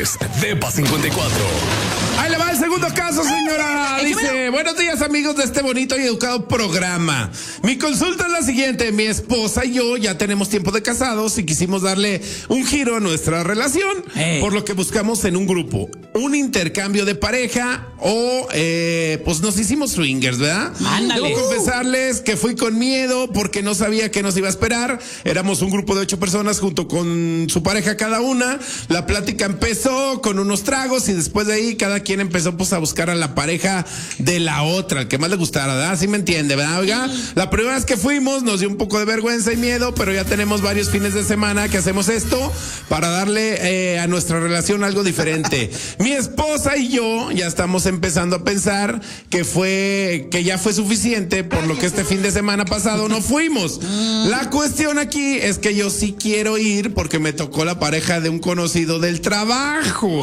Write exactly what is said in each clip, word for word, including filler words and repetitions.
es Depa cincuenta y cuatro. Ahí le va el segundo caso, señora. Dice, buenos días, amigos de este bonito y educado programa. Mi consulta es la siguiente. Mi esposa y yo ya tenemos tiempo de casados y quisimos darle un giro a nuestra relación, hey. por lo que buscamos en un grupo un intercambio de pareja o eh, pues nos hicimos swingers, ¿verdad? Ándale. Debo confesarles que fui con miedo porque no sabía qué nos iba a esperar. Éramos un grupo de ocho personas junto con su pareja cada una. La plática empezó con unos tragos y después de ahí cada quien empezó pues a buscar a la pareja de la otra, el que más le gustara, ¿verdad? Así me entiende, ¿verdad? Oiga, la primera vez que fuimos nos dio un poco de vergüenza y miedo, pero ya tenemos varios fines de semana que hacemos esto para darle eh, a nuestra relación algo diferente. Mi esposa y yo ya estamos empezando a pensar que fue, que ya fue suficiente, por lo que este fin de semana pasado no fuimos. La cuestión aquí es que yo sí quiero ir porque me tocó la pareja de un conocido del trabajo.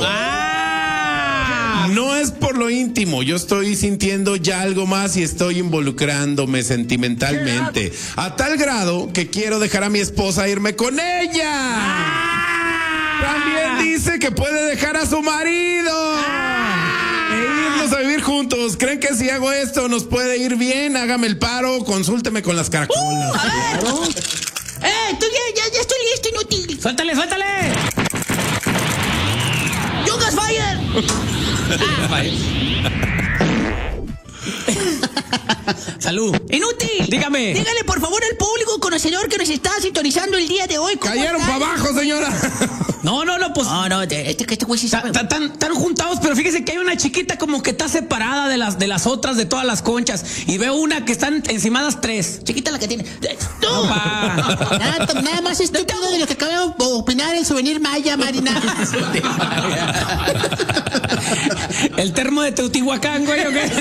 No es por lo íntimo, yo estoy sintiendo ya algo más y estoy involucrándome sentimentalmente. A tal grado que quiero dejar a mi esposa irme con ella. También dice que puede dejar a su marido e irnos a vivir juntos. ¿Creen que si hago esto nos puede ir bien? Hágame el paro, consúlteme con las caracolas. Uh, a ver. ¡Eh! Tú ya, ya, ya estoy listo, inútil. ¡Suéltale, suéltale! ¡Yugas Fire! Ah, vaya. Salud. Inútil. Dígame. Dígale por favor al público conocedor que nos está sintonizando el día de hoy. Cayeron para abajo, señora. No, no, no, pues. No, no, este, este güey sí sabe. Están juntados, pero fíjese que hay una chiquita como que está separada de las de las otras, de todas las conchas. Y veo una que están encimadas tres. Chiquita la que tiene. ¡Tú! No, nada, nada más estúpido de lo que acabo de opinar el souvenir Maya, Marina. El termo de Teotihuacán, güey, ¿o qué?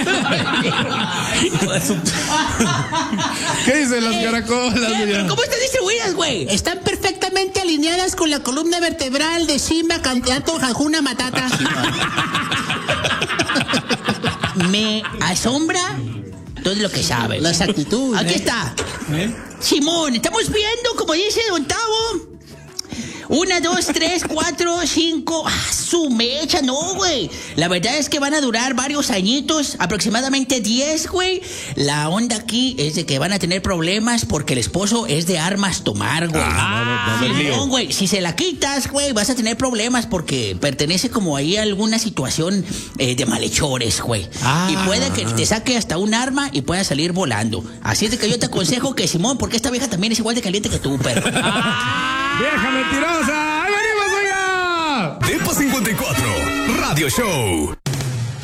¿Qué dicen las caracolas? Eh, ¿Pero cómo están distribuidas, güey? Están perfectamente alineadas con la columna vertebral de Simba, candidato Hakuna Matata. Me asombra todo lo que sabe. Las actitudes. Aquí ¿eh? está. ¿Eh? Simón, estamos viendo, como dice Don Tavo. Una, dos, tres, cuatro, cinco. ¡Ah, su mecha! No, güey. La verdad es que van a durar varios añitos, aproximadamente diez, güey. La onda aquí es de que van a tener problemas porque el esposo es de armas tomar, güey. Ah, sí, no, no, güey. Si se la quitas, güey, vas a tener problemas porque pertenece como ahí a alguna situación eh, de malhechores, güey. Ah. Y puede que te saque hasta un arma y pueda salir volando. Así es de que yo te aconsejo que, Simón, porque esta vieja también es igual de caliente que tú, perro. Ah, ¡vieja mentirosa! ¡Ahí venimos, oiga! Depa cincuenta y cuatro, Radio Show.